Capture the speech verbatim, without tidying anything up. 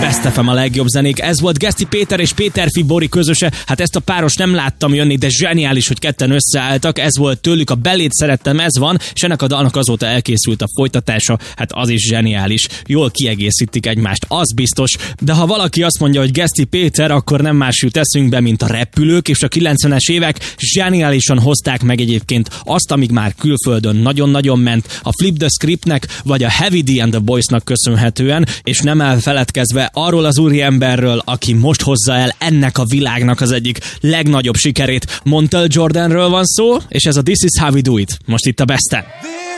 Best ef em, a legjobb zenék. Ez volt Geszti Péter és Péter Fibori közöse. Hát ezt a páros nem láttam jönni, de zseniális, hogy ketten összeálltak. Ez volt tőlük a Belét szerettem, ez van, és ennek a dalnak azóta elkészült a folytatása. Hát az is zseniális. Jól kiegészítik egymást, az biztos. De ha valaki azt mondja, hogy Geszti Péter, akkor nem más jut eszünkbe, mint a repülők, és a kilencvenes évek zseniálisan hozták meg egyébként azt, amíg már külföldön nagyon-nagyon ment, a Flip the Scriptnek, vagy a Heavy D and the Boysnak köszönhetően, és nem elfeledkezve arról az úriemberről, aki most hozza el ennek a világnak az egyik legnagyobb sikerét. Montel Jordanről van szó, és ez a This Is How We Do It. Most itt a Besten.